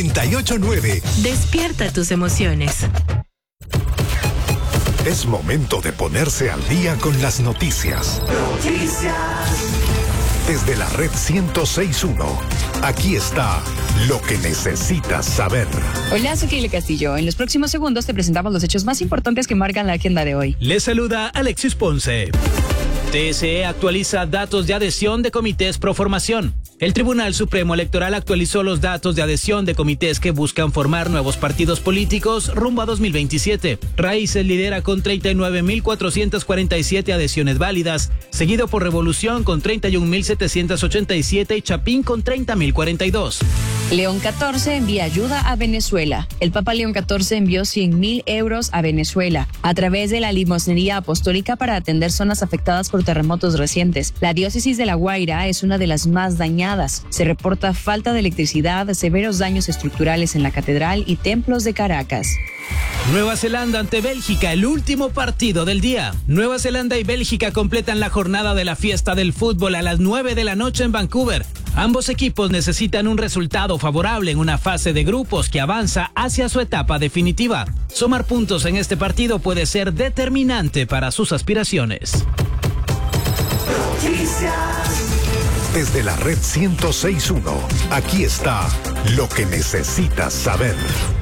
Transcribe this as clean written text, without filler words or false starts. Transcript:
98.9. Despierta tus emociones. Es momento de ponerse al día con las noticias. Desde la red 106.1, aquí está lo que necesitas saber. Hola, soy Keila Castillo. En los próximos segundos te presentamos los hechos más importantes que marcan la agenda de hoy. Les saluda Alexis Ponce. TSE actualiza datos de adhesión de comités pro formación. El Tribunal Supremo Electoral actualizó los datos de adhesión de comités que buscan formar nuevos partidos políticos rumbo a 2027. Raíces lidera con 39.447 adhesiones válidas, seguido por Revolución con 31.787 y Chapín con 30.042. León XIV envía ayuda a Venezuela. El Papa León XIV envió 100.000 euros a Venezuela a través de la limosnería apostólica para atender zonas afectadas por terremotos recientes. La diócesis de La Guaira es una de las más dañadas. Se reporta falta de electricidad, severos daños estructurales en la catedral y templos de Caracas. Nueva Zelanda ante Bélgica, el último partido del día. Nueva Zelanda y Bélgica completan la jornada de la fiesta del fútbol a las 9 de la noche en Vancouver. Ambos equipos necesitan un resultado favorable en una fase de grupos que avanza hacia su etapa definitiva. Sumar puntos en este partido puede ser determinante para sus aspiraciones. Desde la red 106.1, aquí está lo que necesitas saber.